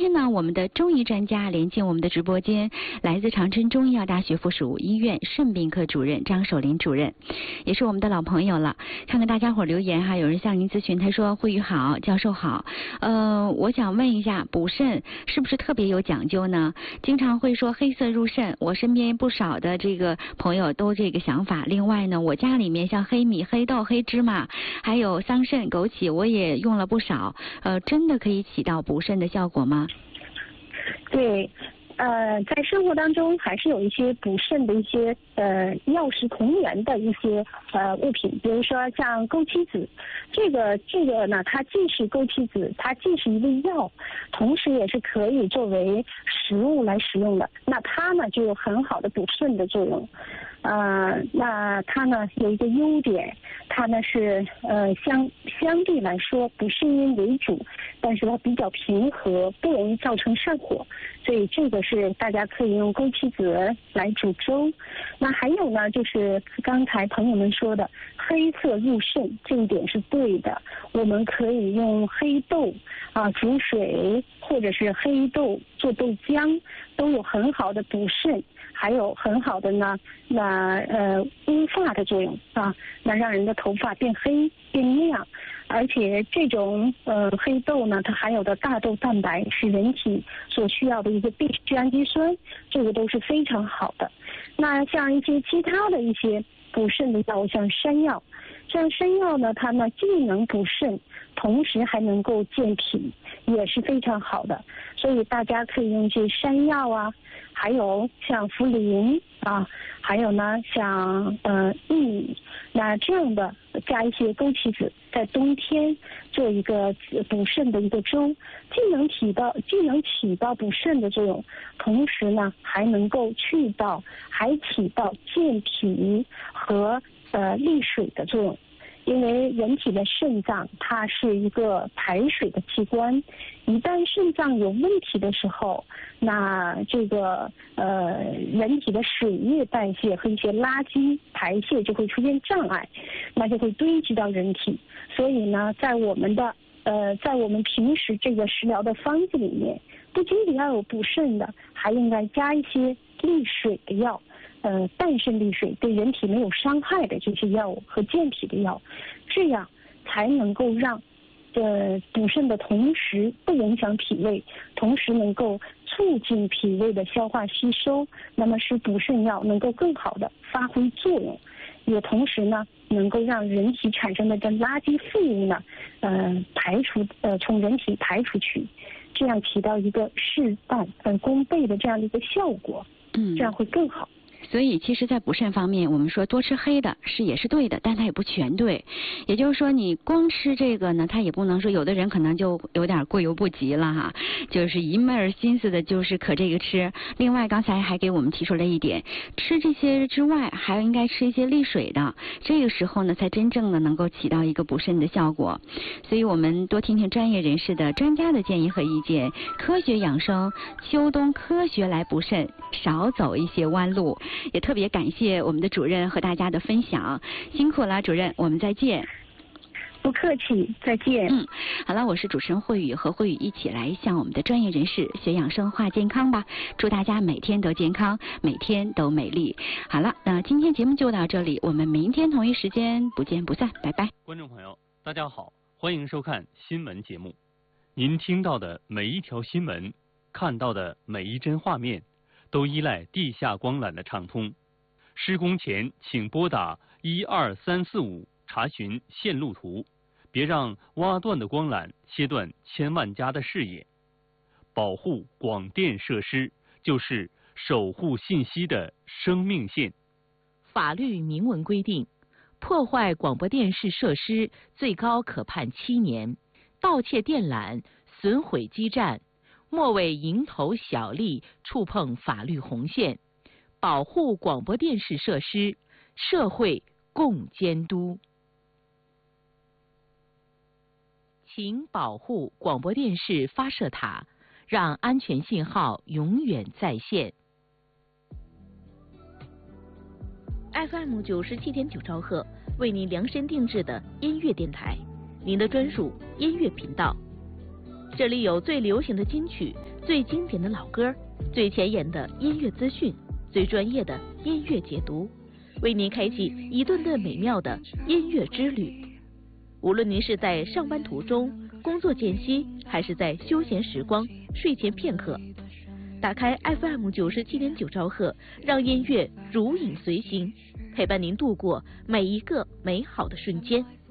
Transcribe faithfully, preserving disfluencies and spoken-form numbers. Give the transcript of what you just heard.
天呢，我们的中医专家连进我们的直播间，来自长春中医药大学附属医院肾病科主任张守林主任，也是我们的老朋友了。看看大家伙留言哈，有人向您咨询，他说：“慧宇好，教授好，呃，我想问一下，补肾是不是特别有讲究呢？经常会说黑色入肾，我身边不少的这个朋友都这个想法。另外呢，我家里面像黑米、黑豆、黑芝麻，还有桑葚、枸杞，我也用了不少，呃，真的可以起到补肾的效果吗？” 对，呃，在生活当中还是有一些补肾的一些呃药食同源的一些呃物品，比如说像枸杞子，这个这个呢，它既是枸杞子，它既是一味药，同时也是可以作为食物来使用的。那它呢就有很好的补肾的作用。呃，那它呢有一个优点，它呢是呃相相对来说不是因为主，但是它比较平和，不容易造成上火，所以这个是大家可以用枸杞子来煮粥。那还有呢，就是刚才朋友们说的黑色入肾，这一点是对的。我们可以用黑豆啊煮水，或者是黑豆做豆浆，都有很好的补肾。还有很好的呢，那呃乌发的作用啊，那让人的头发变黑变亮，而且这种呃黑豆呢，它含有的大豆蛋白是人体所需要的一个必需氨基酸，这个都是非常好的。那像一些其他的一些补肾的药物，像山药，像山药呢，它呢既能补肾，同时还能够健脾，也是非常好的。所以大家可以用一些山药啊，还有像茯苓啊，还有呢像呃薏米，那这样的加一些枸杞子，在冬天做一个补肾的一个粥，既能起到既能起到补肾的作用，同时呢还能够去到还起到健脾和呃利水的作用。因为人体的肾脏它是一个排水的器官，一旦肾脏有问题的时候，那这个呃人体的水液代谢和一些垃圾排泄就会出现障碍，那就会堆积到人体。所以呢，在我们的呃在我们平时这个食疗的方子里面，不仅仅要有补肾的，还应该加一些利水的药。呃，淡渗利水，对人体没有伤害的这些药物和健脾的药，这样才能够让呃补肾的同时不影响脾胃，同时能够促进脾胃的消化吸收，那么使补肾药能够更好的发挥作用，也同时呢能够让人体产生的这垃圾废物呢呃排除呃从人体排出去，这样起到一个事半呃功倍的这样的一个效果，嗯，这样会更好。 所以其实在补肾方面，我们说多吃黑的是也是对的，但它也不全对。也就是说你光吃这个呢，它也不能说，有的人可能就有点过犹不及了哈，就是一门儿心思的就是可这个吃。另外刚才还给我们提出了一点，吃这些之外还应该吃一些利水的，这个时候呢才真正的能够起到一个补肾的效果。所以我们多听听专业人士的专家的建议和意见，科学养生，秋冬科学来补肾，少走一些弯路。也特别感谢我们的主任和大家的分享，辛苦了，主任，我们再见。 不客气，再见。 嗯，好了，我是主持人慧宇，和慧宇一起来向我们的专业人士学养生话健康吧。祝大家每天都健康，每天都美丽。好了，那今天节目就到这里，我们明天同一时间不见不散，拜拜。 观众朋友，大家好，欢迎收看新闻节目。您听到的每一条新闻，看到的每一帧画面，都依赖地下光缆的畅通。施工前请拨打一二三四五查询线路图，别让挖断的光缆切断千万家的视野。保护广电设施就是守护信息的生命线。 法律明文规定，破坏广播电视设施最高可判七年，盗窃电缆、损毁基站，莫为蝇头小利触碰法律红线。保护广播电视设施，社会共监督。请保护广播电视发射塔，让安全信号永远在线。F M 九十七点九兆赫，为您量身定制的音乐电台，您的专属音乐频道。 这里有最流行的金曲、最经典的老歌、最前沿的音乐资讯、最专业的音乐解读，为您开启一顿顿美妙的音乐之旅。无论您是在上班途中、工作间隙，还是在休闲时光、睡前片刻，打开 F M 九十七点九兆赫，让音乐如影随形，陪伴您度过每一个美好的瞬间。